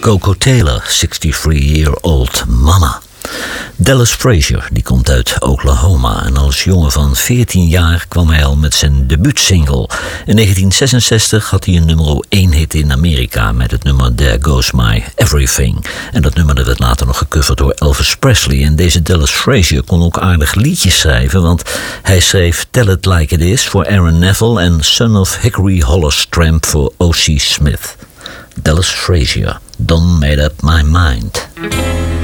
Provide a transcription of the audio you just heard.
Coco Taylor, 63-year-old mama. Dallas Frazier, die komt uit Oklahoma en als jongen van 14 jaar kwam hij al met zijn debuutsingle. In 1966 had hij een nummer 1 hit in Amerika met het nummer There Goes My Everything. En dat nummer werd later nog gecoverd door Elvis Presley. En deze Dallas Frazier kon ook aardig liedjes schrijven, want hij schreef Tell It Like It Is voor Aaron Neville en Son of Hickory Hollis Tramp voor O.C. Smith. Dallas Frazier, Done Made Up My Mind.